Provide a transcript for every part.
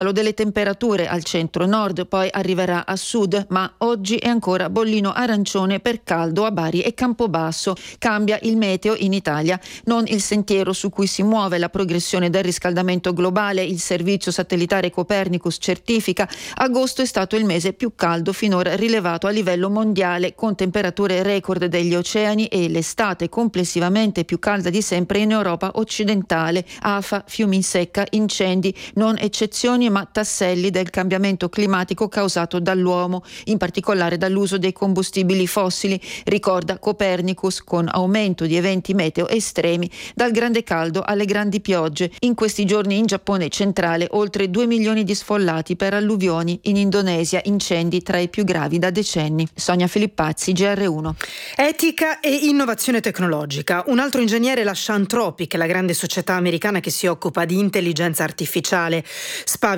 Calo delle temperature al centro-nord, poi arriverà a sud, ma oggi è ancora bollino arancione per caldo a Bari e Campobasso. Cambia il meteo in Italia, non il sentiero su cui si muove la progressione del riscaldamento globale. Il servizio satellitare Copernicus certifica: agosto è stato il mese più caldo finora rilevato a livello mondiale, con temperature record degli oceani, e l'estate complessivamente più calda di sempre in Europa occidentale. Afa, fiumi in secca, incendi, non eccezioni ma tasselli del cambiamento climatico causato dall'uomo, in particolare dall'uso dei combustibili fossili, ricorda Copernicus, con aumento di eventi meteo estremi, dal grande caldo alle grandi piogge. In questi giorni in Giappone centrale oltre 2 milioni di sfollati per alluvioni, in Indonesia incendi tra i più gravi da decenni. Sonia Filippazzi, GR1. Etica e innovazione tecnologica. Un altro ingegnere lascia Anthropic, la grande società americana che si occupa di intelligenza artificiale, spaventato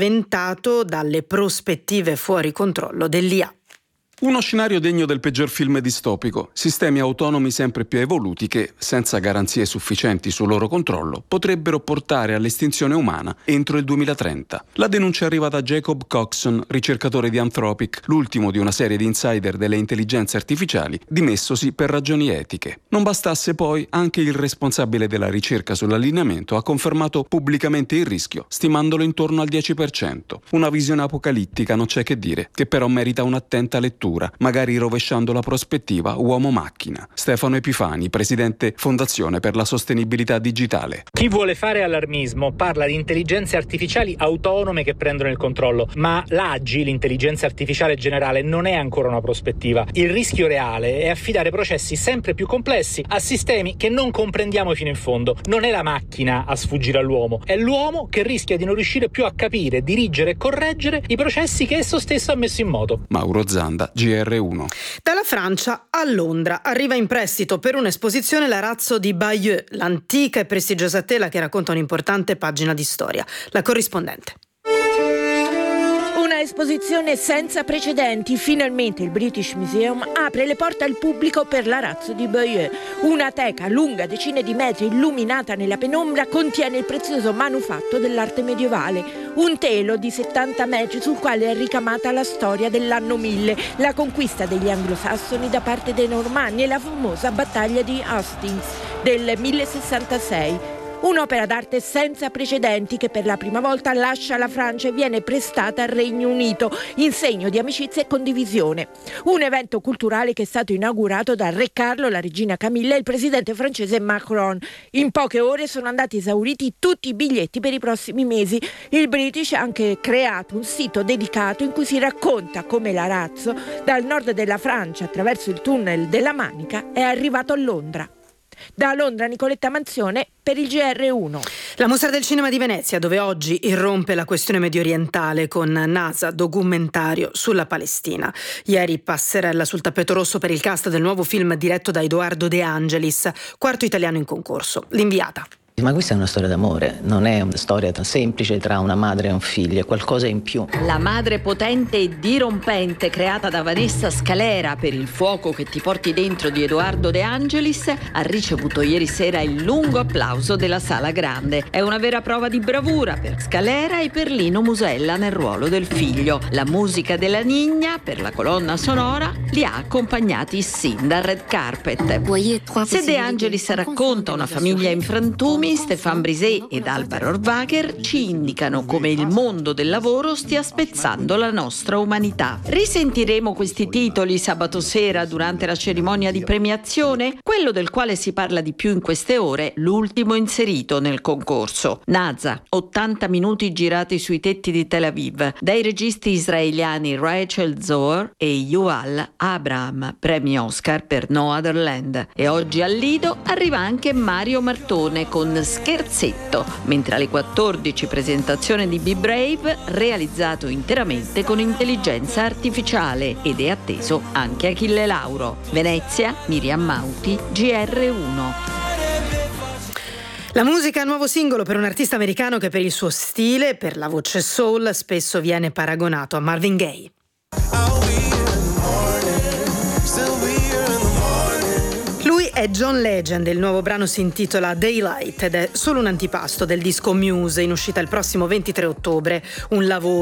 dalle prospettive fuori controllo dell'IA. Uno scenario degno del peggior film distopico, sistemi autonomi sempre più evoluti che, senza garanzie sufficienti sul loro controllo, potrebbero portare all'estinzione umana entro il 2030. La denuncia arriva da Jacob Coxon, ricercatore di Anthropic, l'ultimo di una serie di insider delle intelligenze artificiali, dimessosi per ragioni etiche. Non bastasse poi, anche il responsabile della ricerca sull'allineamento ha confermato pubblicamente il rischio, stimandolo intorno al 10%. Una visione apocalittica, non c'è che dire, che però merita un'attenta lettura, magari rovesciando la prospettiva uomo-macchina. Stefano Epifani, presidente Fondazione per la Sostenibilità Digitale. Chi vuole fare allarmismo parla di intelligenze artificiali autonome che prendono il controllo, ma l'AGI, l'intelligenza artificiale generale, non è ancora una prospettiva. Il rischio reale è affidare processi sempre più complessi a sistemi che non comprendiamo fino in fondo. Non è la macchina a sfuggire all'uomo, è l'uomo che rischia di non riuscire più a capire, dirigere e correggere i processi che esso stesso ha messo in moto. Mauro Zanda, GR1. Dalla Francia a Londra arriva in prestito per un'esposizione l'Arazzo di Bayeux, l'antica e prestigiosa tela che racconta un'importante pagina di storia. La corrispondente. Una esposizione senza precedenti. Finalmente il British Museum apre le porte al pubblico per l'Arazzo di Bayeux. Una teca lunga decine di metri, illuminata nella penombra, contiene il prezioso manufatto dell'arte medievale. Un telo di 70 metri sul quale è ricamata la storia dell'anno 1000, la conquista degli anglosassoni da parte dei normanni e la famosa battaglia di Hastings del 1066. Un'opera d'arte senza precedenti che per la prima volta lascia la Francia e viene prestata al Regno Unito in segno di amicizia e condivisione. Un evento culturale che è stato inaugurato da Re Carlo, la regina Camilla e il presidente francese Macron. In poche ore sono andati esauriti tutti i biglietti per i prossimi mesi. Il British ha anche creato un sito dedicato in cui si racconta come l'Arazzo, dal nord della Francia attraverso il tunnel della Manica, è arrivato a Londra. Da Londra Nicoletta Manzione per il GR1. La Mostra del Cinema di Venezia, dove oggi irrompe la questione mediorientale con NASA, documentario sulla Palestina. Ieri passerella sul tappeto rosso per il cast del nuovo film diretto da Edoardo De Angelis, quarto italiano in concorso. L'inviata. Ma questa è una storia d'amore, non è una storia semplice tra una madre e un figlio, è qualcosa in più. La madre potente e dirompente creata da Vanessa Scalera per Il fuoco che ti porti dentro di Edoardo De Angelis ha ricevuto ieri sera il lungo applauso della Sala Grande. È una vera prova di bravura per Scalera e per Lino Musella nel ruolo del figlio. La musica della Nigna per la colonna sonora li ha accompagnati sin dal red carpet. Se De Angelis racconta una famiglia in frantumi, Stéphane Brisé ed Alvaro Orvacher ci indicano come il mondo del lavoro stia spezzando la nostra umanità. Risentiremo questi titoli sabato sera durante la cerimonia di premiazione? Quello del quale si parla di più in queste ore, l'ultimo inserito nel concorso. Naza, 80 minuti girati sui tetti di Tel Aviv, dai registi israeliani Rachel Zohar e Yuval Abraham, premi Oscar per No Other Land. E oggi al Lido arriva anche Mario Martone con Scherzetto, mentre alle 14 presentazione di Be Brave, realizzato interamente con intelligenza artificiale, ed è atteso anche Achille Lauro. Venezia, Miriam Mauti, GR1. La musica è il nuovo singolo per un artista americano che per il suo stile e per la voce soul spesso viene paragonato a Marvin Gaye. Lui è È John Legend, il nuovo brano si intitola Daylight ed è solo un antipasto del disco Muse in uscita il prossimo 23 ottobre, un lavoro